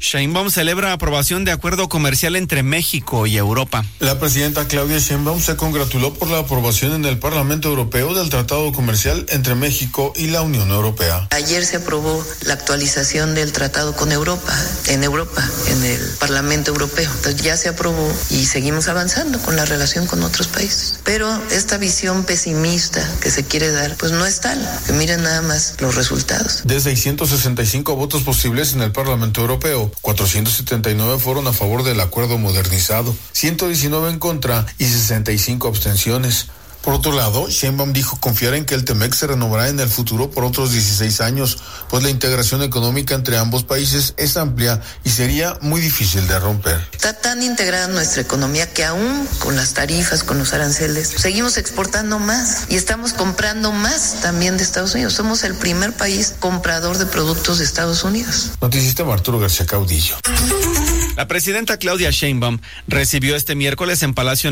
Sheinbaum celebra aprobación de acuerdo comercial entre México y Europa. La presidenta Claudia Sheinbaum se congratuló por la aprobación en el Parlamento Europeo del Tratado Comercial entre México y la Unión Europea. Ayer se aprobó la actualización del tratado con Europa, en el Parlamento Europeo. Entonces ya se aprobó y seguimos avanzando con la relación con otros países. Pero esta visión pesimista que se quiere dar, pues no es tal. Que miren nada más los resultados. De 665 votos posibles en el Parlamento Europeo, 479 fueron a favor del acuerdo modernizado, 119 en contra y 65 abstenciones. Por otro lado, Sheinbaum dijo confiar en que el TEMEC se renovará en el futuro por otros 16 años, pues la integración económica entre ambos países es amplia y sería muy difícil de romper. Está tan integrada nuestra economía que aún con las tarifas, con los aranceles, seguimos exportando más y estamos comprando más también de Estados Unidos. Somos el primer país comprador de productos de Estados Unidos. Noticista Arturo García Caudillo. La presidenta Claudia Sheinbaum recibió este miércoles en Palacio